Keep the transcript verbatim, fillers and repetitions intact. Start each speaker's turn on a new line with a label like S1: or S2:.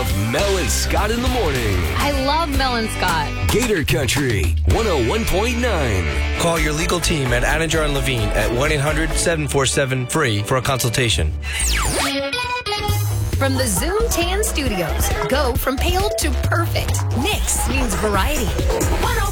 S1: of Mel and Scott in the morning.
S2: I love Mel and Scott.
S1: Gator Country one oh one point nine.
S3: Call your legal team at Anidjar and Levine at one eight hundred seven four seven free for a consultation.
S4: From the Zoom Tan Studios, go from pale to perfect. Nix means variety. one oh